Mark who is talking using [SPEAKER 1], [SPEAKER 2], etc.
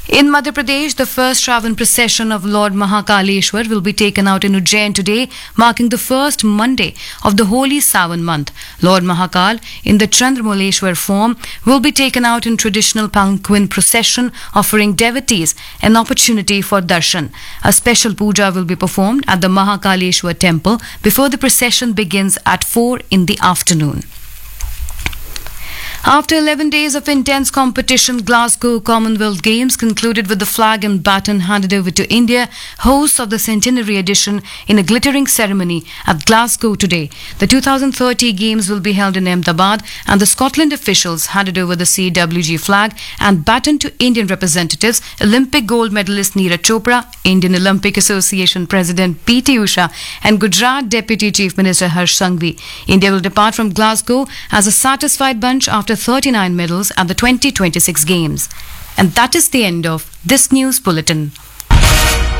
[SPEAKER 1] In Madhya Pradesh, the first Shravan procession of Lord Mahakaleshwar will be taken out in Ujjain today, marking the first Monday of the holy Sawan month. Lord Mahakal, in the Chandramuleshwar form, will be taken out in traditional palanquin procession, offering devotees an opportunity for darshan. A special puja will be performed at the Mahakaleshwar temple before the procession begins at 4 in the afternoon. After 11 days of intense competition, Glasgow Commonwealth Games concluded with the flag and baton handed over to India, hosts of the centenary edition, in a glittering ceremony at Glasgow today. The 2030 Games will be held in Ahmedabad, and the Scotland officials handed over the CWG flag and baton to Indian representatives, Olympic gold medalist Neeraj Chopra, Indian Olympic Association President P.T. Usha, and Gujarat Deputy Chief Minister Harsh Sanghvi. India will depart from Glasgow as a satisfied bunch after 39 medals at the 2026 Games. And that is the end of this news bulletin.